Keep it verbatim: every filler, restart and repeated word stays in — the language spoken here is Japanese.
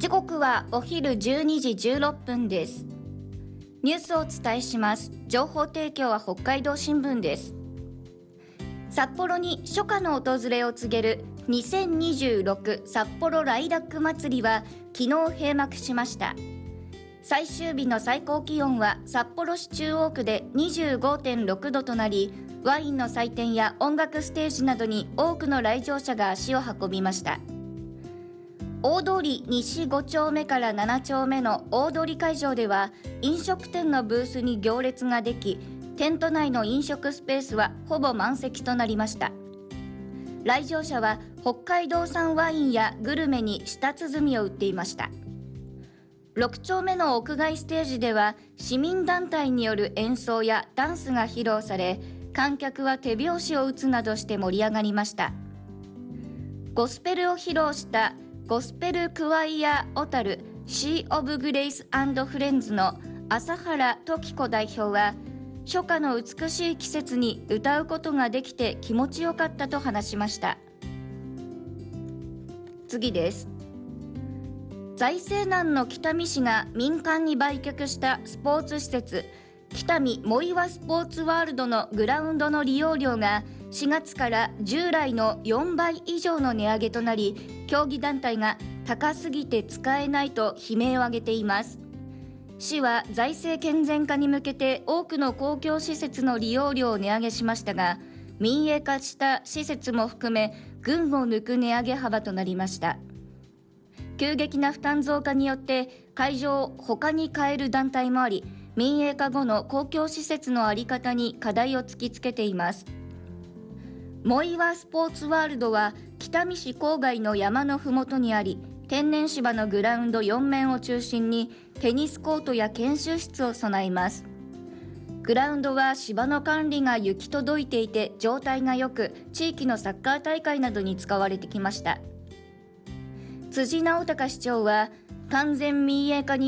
時刻はお昼じゅうにじじゅうろっぷんです。ニュースをお伝えします。情報提供は北海道新聞です。札幌に初夏の訪れを告げるにせんにじゅうろく札幌ライラック祭りは昨日閉幕しました。最終日の最高気温は札幌市中央区で にじゅうごてんろくどとなり、ワインの祭典や音楽ステージなどに多くの来場者が足を運びました。大通り西ご丁目からなな丁目の大通会場では飲食店のブースに行列ができ、テント内の飲食スペースはほぼ満席となりました。来場者は北海道産ワインやグルメに舌鼓を打っていました。ろく丁目の屋外ステージでは市民団体による演奏やダンスが披露され、観客は手拍子を打つなどして盛り上がりました。ゴスペルを披露したゴスペルクワイア小樽シー・オブ・グレイス・アンド・フレンズの朝原時子代表は、初夏の美しい季節に歌うことができて気持ちよかったと話しました。次です。財政難の北見市が民間に売却したスポーツ施設北見藻岩スポーツワールドのグラウンドの利用料がしがつから従来のよんばい以上の値上げとなり、競技団体が高すぎて使えないと悲鳴を上げています。市は財政健全化に向けて多くの公共施設の利用料を値上げしましたが、民営化した施設も含め群を抜く値上げ幅となりました。急激な負担増加によって会場を他に変える団体もあり、民営化後の公共施設の在り方に課題を突きつけています。藻岩スポーツワールドは北見市郊外の山のふもとにあり、天然芝のグラウンドよん面を中心にテニスコートや研修室を備えます。グラウンドは芝の管理が行き届いていて状態が良く、地域のサッカー大会などに使われてきました。辻直孝市長は完全民営化に